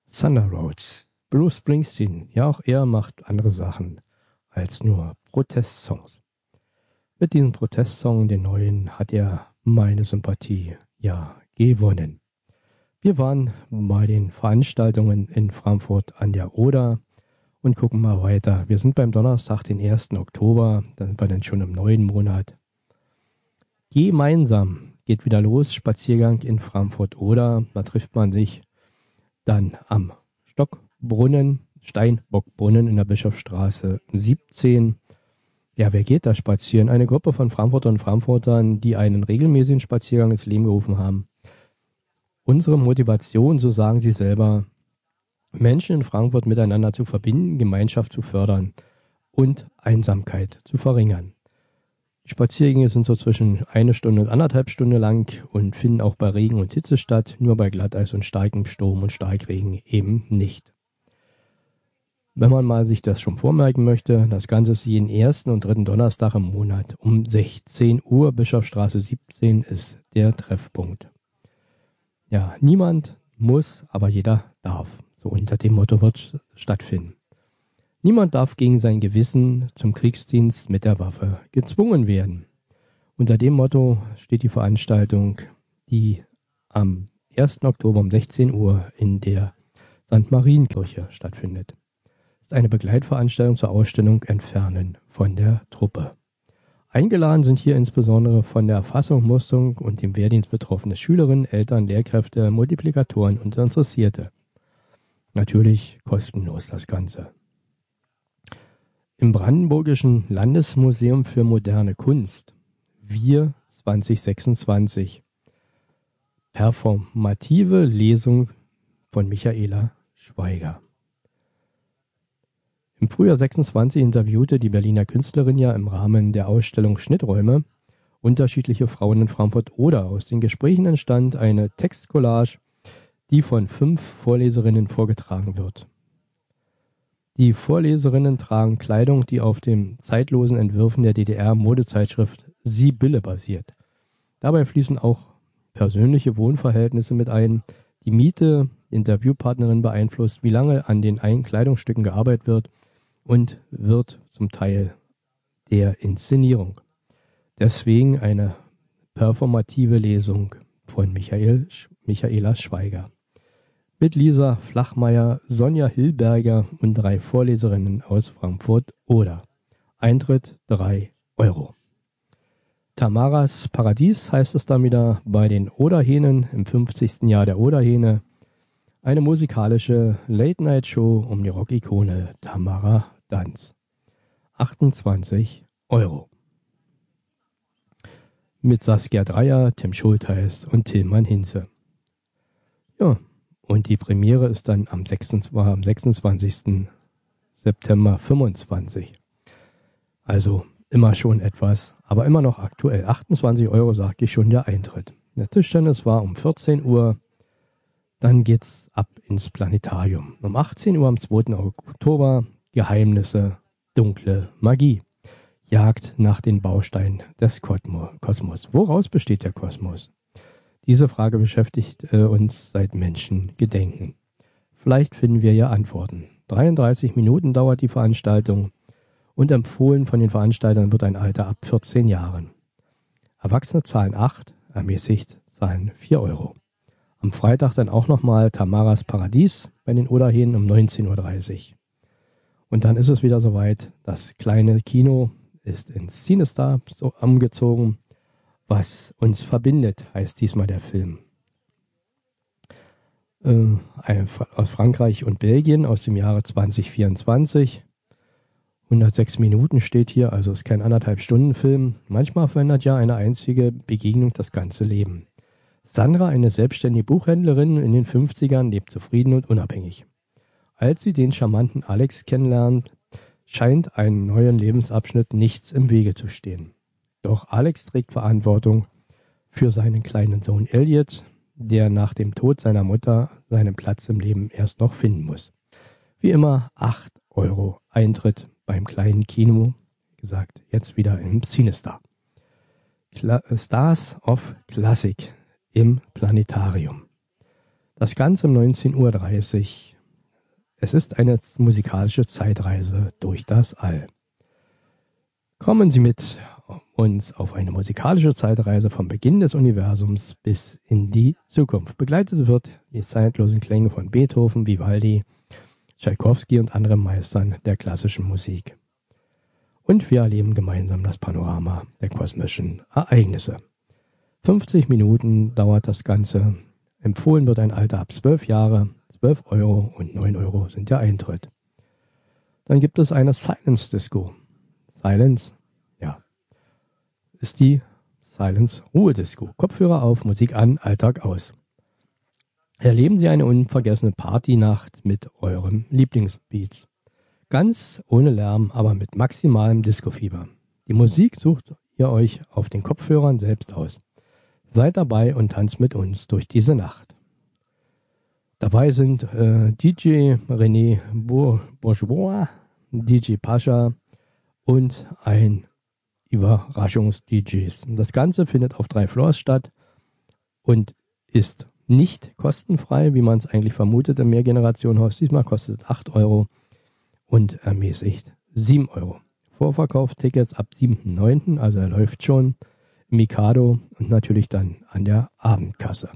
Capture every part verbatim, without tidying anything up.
Thunder Roads. Bruce Springsteen, ja auch er macht andere Sachen als nur Protestsongs. Mit diesem Protestsong, den neuen, hat er meine Sympathie ja gewonnen. Wir waren bei den Veranstaltungen in Frankfurt an der Oder und gucken mal weiter. Wir sind beim Donnerstag, den ersten Oktober, da sind wir dann schon im neuen Monat. Gemeinsam geht wieder los, Spaziergang in Frankfurt-Oder. Da trifft man sich dann am Stockbrunnen, Steinbockbrunnen in der Bischofsstraße siebzehn. Ja, wer geht da spazieren? Eine Gruppe von Frankfurter und Frankfurtern, die einen regelmäßigen Spaziergang ins Leben gerufen haben. Unsere Motivation, so sagen sie selber, Menschen in Frankfurt miteinander zu verbinden, Gemeinschaft zu fördern und Einsamkeit zu verringern. Die Spaziergänge sind so zwischen eine Stunde und anderthalb Stunde lang und finden auch bei Regen und Hitze statt, nur bei Glatteis und starkem Sturm und Starkregen eben nicht. Wenn man mal sich das schon vormerken möchte, das Ganze ist jeden ersten und dritten Donnerstag im Monat um sechzehn Uhr, Bischofsstraße siebzehn ist der Treffpunkt. Ja, niemand muss, aber jeder darf. So unter dem Motto wird es stattfinden. Niemand darf gegen sein Gewissen zum Kriegsdienst mit der Waffe gezwungen werden. Unter dem Motto steht die Veranstaltung, die am ersten Oktober um sechzehn Uhr in der Sankt Marienkirche stattfindet. Es ist eine Begleitveranstaltung zur Ausstellung Entfernen von der Truppe. Eingeladen sind hier insbesondere von der Erfassung, Musterung und dem Wehrdienst betroffene Schülerinnen, Eltern, Lehrkräfte, Multiplikatoren und Interessierte. Natürlich kostenlos das Ganze. Im Brandenburgischen Landesmuseum für moderne Kunst, Wir zwanzig sechsundzwanzig. Performative Lesung von Michaela Schweiger. Im Frühjahr sechsundzwanzig interviewte die Berliner Künstlerin ja im Rahmen der Ausstellung Schnitträume unterschiedliche Frauen in Frankfurt-Oder. Aus den Gesprächen entstand eine Textcollage, die von fünf Vorleserinnen vorgetragen wird. Die Vorleserinnen tragen Kleidung, die auf den zeitlosen Entwürfen der D D R-Modezeitschrift Sibylle basiert. Dabei fließen auch persönliche Wohnverhältnisse mit ein. Die Miete, Interviewpartnerin beeinflusst, wie lange an den Kleidungsstücken gearbeitet wird und wird zum Teil der Inszenierung. Deswegen eine performative Lesung von Michael, Michaela Schweiger. Mit Lisa Flachmeier, Sonja Hilberger und drei Vorleserinnen aus Frankfurt-Oder. Eintritt drei Euro. Tamaras Paradies heißt es dann wieder bei den Oderhähnen im fünfzigsten Jahr der Oderhähne. Eine musikalische Late-Night-Show um die Rockikone Tamara Danz. achtundzwanzig Euro. Mit Saskia Dreyer, Tim Schultheis und Tillmann Hinze. Ja, und die Premiere ist dann am sechsundzwanzigsten September fünfundzwanzig. Also immer schon etwas, aber immer noch aktuell. achtundzwanzig Euro, sagte ich schon, der Eintritt. Der Tischtennis war um vierzehn Uhr. Dann geht's ab ins Planetarium. Um achtzehn Uhr am zweiten Oktober Geheimnisse, dunkle Magie. Jagd nach den Bausteinen des Kosmos. Woraus besteht der Kosmos? Diese Frage beschäftigt äh, uns seit Menschengedenken. Vielleicht finden wir ja Antworten. dreiunddreißig Minuten dauert die Veranstaltung und empfohlen von den Veranstaltern wird ein Alter ab vierzehn Jahren. Erwachsene zahlen acht, ermäßigt zahlen vier Euro. Am Freitag dann auch nochmal Tamaras Paradies bei den Oderhähnen um neunzehn Uhr dreißig. Und dann ist es wieder soweit, das kleine Kino ist ins CineStar so umgezogen. Was uns verbindet, heißt diesmal der Film. Äh, aus Frankreich und Belgien aus dem Jahre zwanzig vierundzwanzig. hundertsechs Minuten steht hier, also ist kein anderthalb Stunden Film. Manchmal verändert ja eine einzige Begegnung das ganze Leben. Sandra, eine selbstständige Buchhändlerin in den fünfzigern, lebt zufrieden und unabhängig. Als sie den charmanten Alex kennenlernt, scheint einem neuen Lebensabschnitt nichts im Wege zu stehen. Doch Alex trägt Verantwortung für seinen kleinen Sohn Elliot, der nach dem Tod seiner Mutter seinen Platz im Leben erst noch finden muss. Wie immer acht Euro Eintritt beim kleinen Kino, gesagt, jetzt wieder im CineStar. Kla- Stars of Classic im Planetarium. Das Ganze um neunzehn Uhr dreißig Es ist eine musikalische Zeitreise durch das All. Kommen Sie mit uns auf eine musikalische Zeitreise vom Beginn des Universums bis in die Zukunft. Begleitet wird die zeitlosen Klänge von Beethoven, Vivaldi, Tschaikowski und anderen Meistern der klassischen Musik. Und wir erleben gemeinsam das Panorama der kosmischen Ereignisse. fünfzig Minuten dauert das Ganze. Empfohlen wird ein Alter ab zwölf Jahre, zwölf Euro und neun Euro sind der Eintritt. Dann gibt es eine Silence Disco. Silence, ja, ist die Silence Ruhe Disco. Kopfhörer auf, Musik an, Alltag aus. Erleben Sie eine unvergessene Partynacht mit eurem Lieblingsbeats. Ganz ohne Lärm, aber mit maximalem Disco-Fieber. Die Musik sucht ihr euch auf den Kopfhörern selbst aus. Seid dabei und tanzt mit uns durch diese Nacht. Dabei sind äh, D J René Bourgeois, D J Pascha und ein Überraschungs-D Js. Das Ganze findet auf drei Floors statt und ist nicht kostenfrei, wie man es eigentlich vermutet im Mehrgenerationenhaus. Diesmal kostet es acht Euro und ermäßigt sieben Euro. Vorverkauftickets ab siebten neunten, also er läuft schon im Mikado und natürlich dann an der Abendkasse.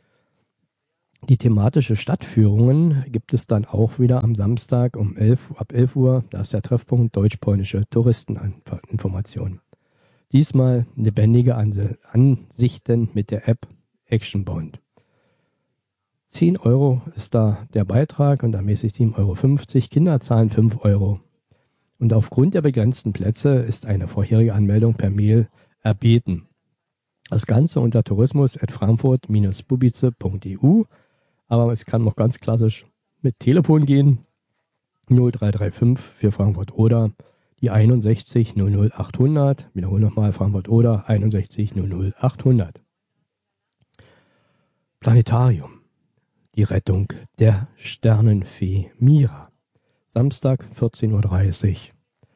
Die thematische Stadtführungen gibt es dann auch wieder am Samstag um elf, ab elf Uhr. Da ist der Treffpunkt deutsch-polnische Touristeninformation. Diesmal lebendige Ansichten mit der App Actionbound. zehn Euro ist da der Beitrag und ermäßigt sieben Euro fünfzig. Kinder zahlen fünf Euro. Und aufgrund der begrenzten Plätze ist eine vorherige Anmeldung per Mail erbeten. Das Ganze unter tourismus at frankfurt Bindestrich bubice Punkt e u. Aber es kann noch ganz klassisch mit Telefon gehen. null drei drei fünf für Frankfurt oder die einundsechzig null null achthundert. Wiederhole nochmal Frankfurt oder einundsechzig null null achthundert. Planetarium. Die Rettung der Sternenfee Mira. Samstag vierzehn Uhr dreißig.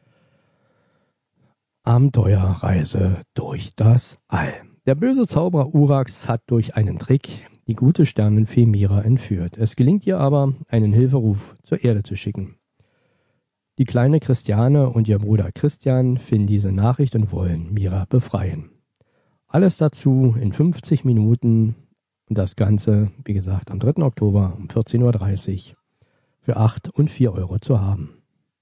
Abenteuerreise durch das All. Der böse Zauberer Urax hat durch einen Trick die gute Sternenfee Mira entführt. Es gelingt ihr aber, einen Hilferuf zur Erde zu schicken. Die kleine Christiane und ihr Bruder Christian finden diese Nachricht und wollen Mira befreien. Alles dazu in fünfzig Minuten und das Ganze, wie gesagt, am dritten Oktober um vierzehn Uhr dreißig für acht und vier Euro zu haben.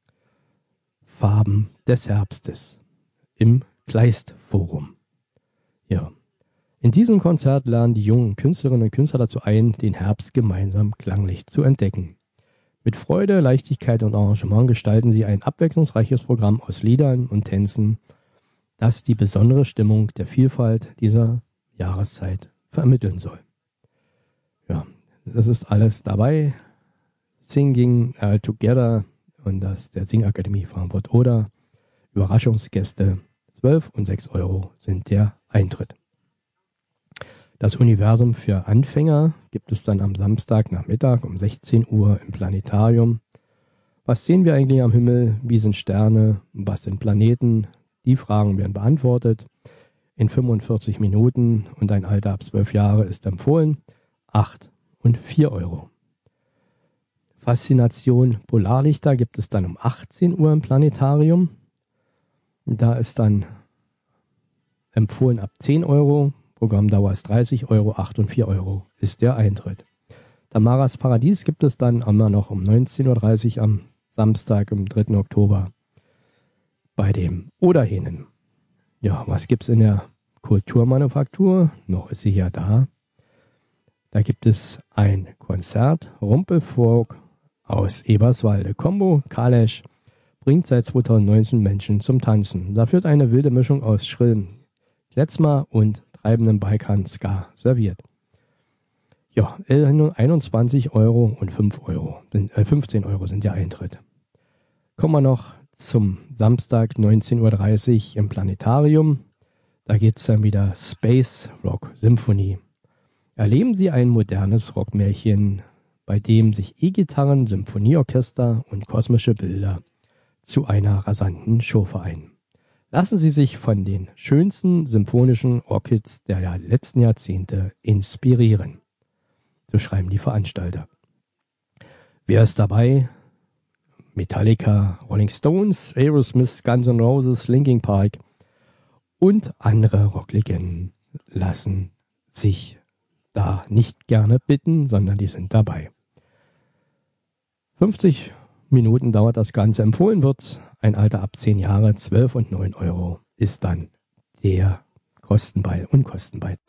Farben des Herbstes im Kleist Forum. Ja. In diesem Konzert lernen die jungen Künstlerinnen und Künstler dazu ein, den Herbst gemeinsam klanglich zu entdecken. Mit Freude, Leichtigkeit und Arrangement gestalten sie ein abwechslungsreiches Programm aus Liedern und Tänzen, das die besondere Stimmung der Vielfalt dieser Jahreszeit vermitteln soll. Ja, das ist alles dabei. Singing uh, Together und das der Singakademie Frankfurt oder Überraschungsgäste. zwölf und sechs Euro sind der Eintritt. Das Universum für Anfänger gibt es dann am Samstagnachmittag um sechzehn Uhr im Planetarium. Was sehen wir eigentlich am Himmel? Wie sind Sterne? Was sind Planeten? Die Fragen werden beantwortet in fünfundvierzig Minuten und ein Alter ab zwölf Jahre ist empfohlen. acht und vier Euro. Faszination Polarlichter gibt es dann um achtzehn Uhr im Planetarium. Da ist dann empfohlen ab zehn Euro. Programmdauer ist dreißig Euro, acht und vier Euro ist der Eintritt. Tamaras Paradies gibt es dann immer noch um neunzehn Uhr dreißig am Samstag, am dritten Oktober bei dem Oderhähnen. Ja, was gibt's in der Kulturmanufaktur? Noch ist sie ja da. Da gibt es ein Konzert, Rumpelfolk aus Eberswalde. Combo Kalesch bringt seit zweitausendneunzehn Menschen zum Tanzen. Da wird eine wilde Mischung aus schrillem Klezmer und treibendem Balkan-Ska serviert. Ja, einundzwanzig Euro und fünf Euro, äh, fünfzehn Euro sind der Eintritt. Kommen wir noch zum Samstag neunzehn Uhr dreißig im Planetarium. Da geht es dann wieder Space Rock Symphonie. Erleben Sie ein modernes Rockmärchen, bei dem sich E-Gitarren, Symphonieorchester und kosmische Bilder zu einer rasanten Show vereinen. Lassen Sie sich von den schönsten symphonischen Rockhits der letzten Jahrzehnte inspirieren. So schreiben die Veranstalter. Wer ist dabei? Metallica, Rolling Stones, Aerosmith, Guns N' Roses, Linkin Park und andere Rocklegenden lassen sich da nicht gerne bitten, sondern die sind dabei. fünfzig Minuten dauert das Ganze. Empfohlen wird ein Alter ab zehn Jahre, zwölf und neun Euro ist dann der Kostenbeitrag, Unkostenbeitrag.